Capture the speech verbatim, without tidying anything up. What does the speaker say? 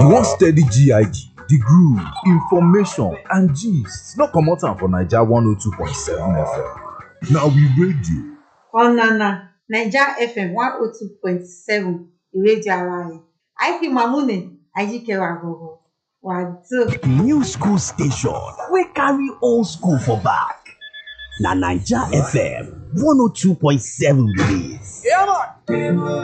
You wan steady G I G, the groove, information and gist. No comot am for Naija one oh two point seven F M. Na we radio. Ọ̀nànà Naija F M one oh two point seven ìrédíò ara rẹ̀. Aiki Mamune Ajikewa Gogo. Wàdó. New school station wey carry old school for back. Na Naija F M one oh two point seven be dis.